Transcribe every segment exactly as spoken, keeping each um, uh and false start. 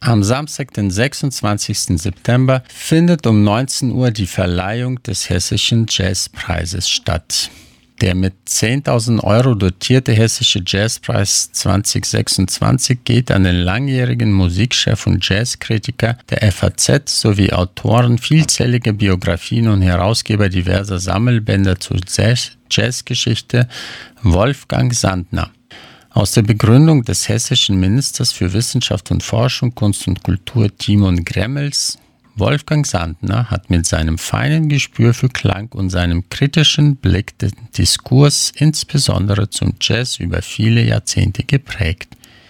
Am Samstag, den sechsundzwanzigsten September, findet um neunzehn Uhr die Verleihung des Hessischen Jazzpreises statt. Der mit zehntausend Euro dotierte Hessische Jazzpreis zwanzig sechsundzwanzig geht an den langjährigen Musikchef und Jazzkritiker der F A Z sowie Autoren vielzähliger Biografien und Herausgeber diverser Sammelbände zur Jazzgeschichte, Wolfgang Sandner. Aus der Begründung des hessischen Ministers für Wissenschaft und Forschung, Kunst und Kultur Timon Gremmels, Wolfgang Sandner hat mit seinem feinen Gespür für Klang und seinem kritischen Blick den Diskurs insbesondere zum Jazz über viele Jahrzehnte geprägt.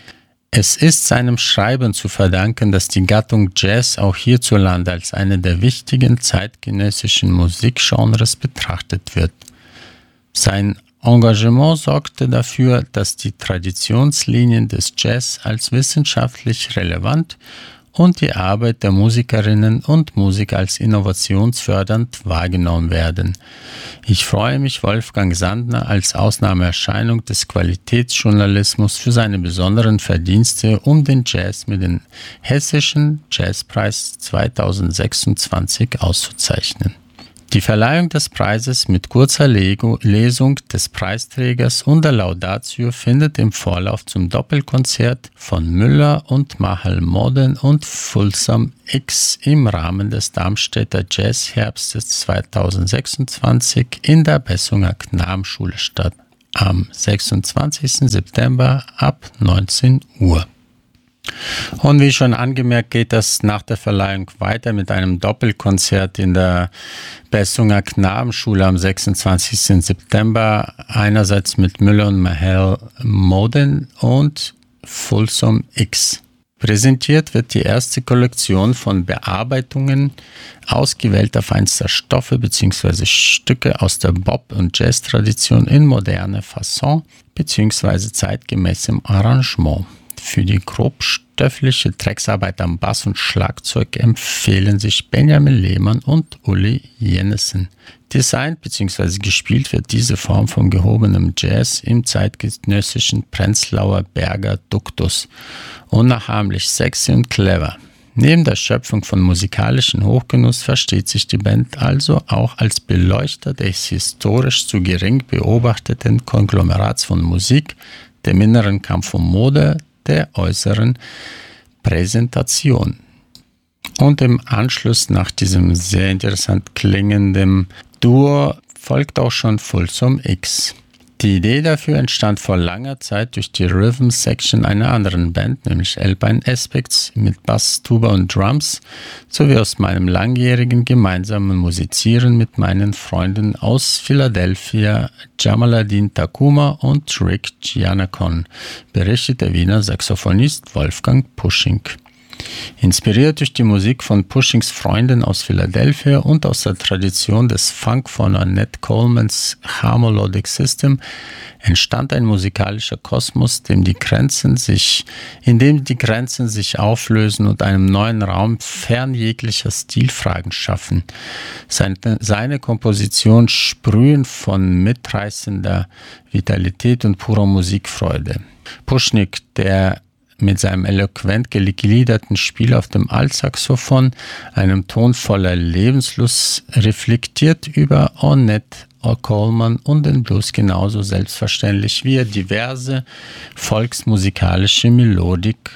Es ist seinem Schreiben zu verdanken, dass die Gattung Jazz auch hierzulande als eine der wichtigen zeitgenössischen Musikgenres betrachtet wird. Sein Engagement sorgte dafür, dass die Traditionslinien des Jazz als wissenschaftlich relevant und die Arbeit der Musikerinnen und Musiker als innovationsfördernd wahrgenommen werden. Ich freue mich, Wolfgang Sandner als Ausnahmeerscheinung des Qualitätsjournalismus für seine besonderen Verdienste um den Jazz mit dem Hessischen Jazzpreis zweitausendsechsundzwanzig auszuzeichnen. Die Verleihung des Preises mit kurzer Lesung des Preisträgers und der Laudatio findet im Vorlauf zum Doppelkonzert von Müller und Mahal-Modern und Folsom X im Rahmen des Darmstädter Jazzherbstes zweitausendsechsundzwanzig in der Bessunger Knabenschule statt, am sechsundzwanzigsten September ab neunzehn Uhr. Und wie schon angemerkt, geht das nach der Verleihung weiter mit einem Doppelkonzert in der Bessunger Knabenschule am sechsundzwanzigsten September. Einerseits mit Müller und Mahal-Modern und Folsom X. Präsentiert wird die erste Kollektion von Bearbeitungen ausgewählter feinster Stoffe bzw. Stücke aus der Bop- und Jazz-Tradition in moderner Fasson bzw. zeitgemäßem Arrangement. Für die grobstoffliche Drecksarbeit am Bass und Schlagzeug empfehlen sich Benjamin Lehmann und Uli Jennesen. Designt bzw. gespielt wird diese Form vom gehobenen Jazz im zeitgenössischen Prenzlauer Berger Duktus. Unnachahmlich sexy und clever. Neben der Schöpfung von musikalischen Hochgenuss versteht sich die Band also auch als Beleuchter des historisch zu gering beobachteten Konglomerats von Musik, dem inneren Kampf um Mode, der äußeren Präsentation. Und im Anschluss nach diesem sehr interessant klingenden Duo folgt auch schon Folsom X. Die Idee dafür entstand vor langer Zeit durch die Rhythm Section einer anderen Band, nämlich Alpine Aspects mit Bass, Tuba und Drums, sowie aus meinem langjährigen gemeinsamen Musizieren mit meinen Freunden aus Philadelphia, Jamaluddin Takuma und Rick Giannakon, berichtet der Wiener Saxophonist Wolfgang Pusching. Inspiriert durch die Musik von Puschings Freunden aus Philadelphia und aus der Tradition des Funk von Ornette Colemans Harmolodic System entstand ein musikalischer Kosmos, dem die Grenzen sich, in dem die Grenzen sich auflösen und einem neuen Raum fern jeglicher Stilfragen schaffen. Seine, seine Kompositionen sprühen von mitreißender Vitalität und purer Musikfreude. Pusching, der mit seinem eloquent gegliederten Spiel auf dem Altsaxophon, einem Ton voller Lebenslust, reflektiert über Ornette Coleman und den Blues genauso selbstverständlich, wie er diverse volksmusikalische Melodik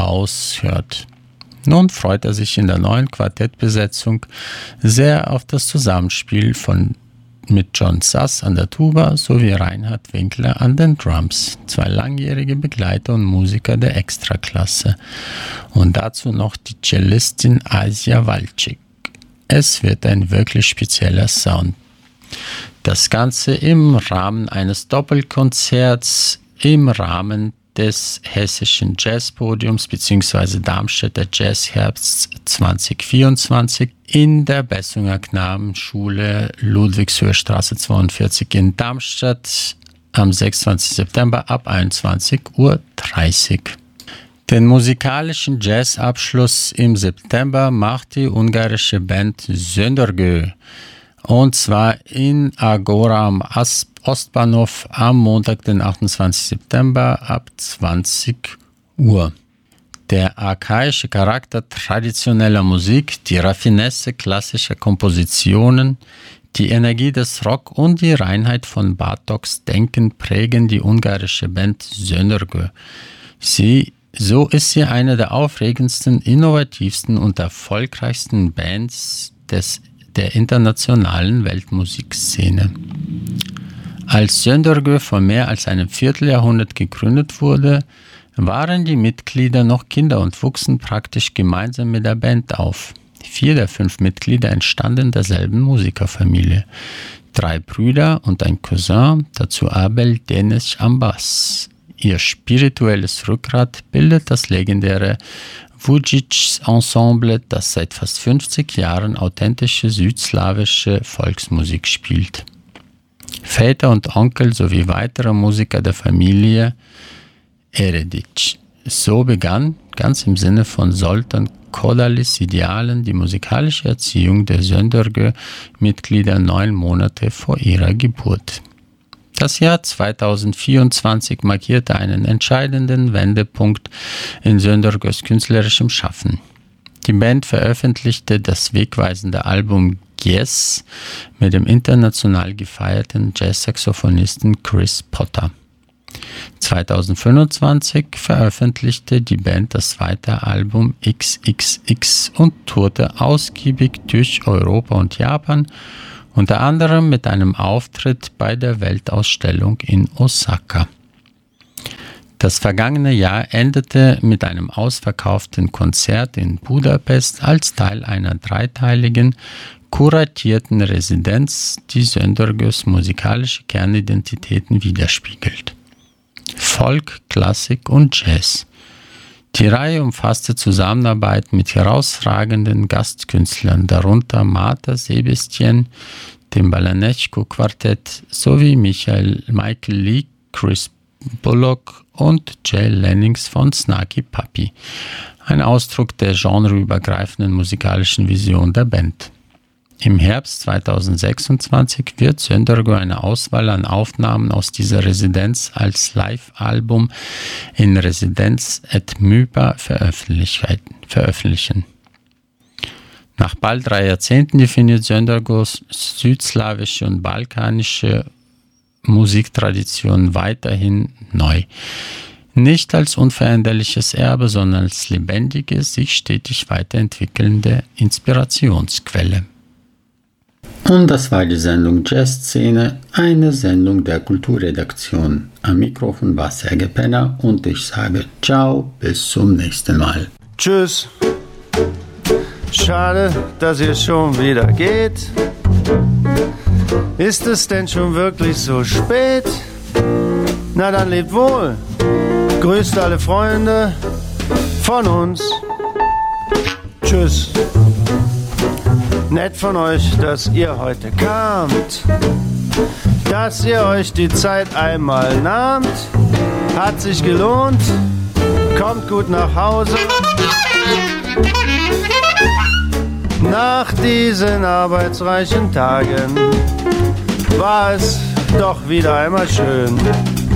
aushört. Nun freut er sich in der neuen Quartettbesetzung sehr auf das Zusammenspiel von mit John Sass an der Tuba sowie Reinhard Winkler an den Drums, zwei langjährige Begleiter und Musiker der Extraklasse. Und dazu noch die Cellistin Asia Walczyk. Es wird ein wirklich spezieller Sound. Das Ganze im Rahmen eines Doppelkonzerts im Rahmen des Hessischen Jazzpodiums bzw. Darmstädter Jazzherbst zwanzig vierundzwanzig in der Bessunger Knabenschule Ludwigshöherstraße zweiundvierzig in Darmstadt am sechsundzwanzigsten September ab einundzwanzig Uhr dreißig. Den musikalischen Jazzabschluss im September macht die ungarische Band Zöndörgő, und zwar in Agora am Ostbahnhof am Montag, den achtundzwanzigsten September ab zwanzig Uhr. Der archaische Charakter traditioneller Musik, die Raffinesse klassischer Kompositionen, die Energie des Rock und die Reinheit von Bartoks Denken prägen die ungarische Band Zönergö. Sie, so ist sie eine der aufregendsten, innovativsten und erfolgreichsten Bands des, der internationalen Weltmusikszene. Als Zönergö vor mehr als einem Vierteljahrhundert gegründet wurde, waren die Mitglieder noch Kinder und wuchsen praktisch gemeinsam mit der Band auf. Vier der fünf Mitglieder entstanden derselben Musikerfamilie. Drei Brüder und ein Cousin, dazu Abel Denis am Bass. Ihr spirituelles Rückgrat bildet das legendäre Vujicic-Ensemble, das seit fast fünfzig Jahren authentische südslawische Volksmusik spielt. Väter und Onkel sowie weitere Musiker der Familie Eredic. So begann, ganz im Sinne von Zoltan Kodalis Idealen, die musikalische Erziehung der Zönergö-Mitglieder neun Monate vor ihrer Geburt. Das Jahr zweitausendvierundzwanzig markierte einen entscheidenden Wendepunkt in Zönergös künstlerischem Schaffen. Die Band veröffentlichte das wegweisende Album Yes mit dem international gefeierten Jazzsaxophonisten Chris Potter. zweitausendfünfundzwanzig veröffentlichte die Band das zweite Album X X X und tourte ausgiebig durch Europa und Japan, unter anderem mit einem Auftritt bei der Weltausstellung in Osaka. Das vergangene Jahr endete mit einem ausverkauften Konzert in Budapest als Teil einer dreiteiligen, kuratierten Residenz, die Zönergös musikalische Kernidentitäten widerspiegelt. Folk, Klassik und Jazz. Die Reihe umfasste Zusammenarbeit mit herausragenden Gastkünstlern, darunter Marta Sebastian, dem Balanechko-Quartett sowie Michael, Michael Lee, Chris Bullock und Jay Lennings von Snarky Puppy. Ein Ausdruck der genreübergreifenden musikalischen Vision der Band. Im Herbst zweitausendsechsundzwanzig wird Zönergö eine Auswahl an Aufnahmen aus dieser Residenz als Live-Album in Residenz et Mypa veröffentlichen. Nach bald drei Jahrzehnten definiert Zönergös südslawische und balkanische Musiktradition weiterhin neu. Nicht als unveränderliches Erbe, sondern als lebendige, sich stetig weiterentwickelnde Inspirationsquelle. Und das war die Sendung Jazzszene, eine Sendung der Kulturredaktion. Am Mikrofon war Serge Penner und ich sage ciao, bis zum nächsten Mal. Tschüss. Schade, dass ihr schon wieder geht. Ist es denn schon wirklich so spät? Na dann lebt wohl. Grüßt alle Freunde von uns. Tschüss. Nett von euch, dass ihr heute kamt, dass ihr euch die Zeit einmal nahmt. Hat sich gelohnt, kommt gut nach Hause. Nach diesen arbeitsreichen Tagen war es doch wieder einmal schön.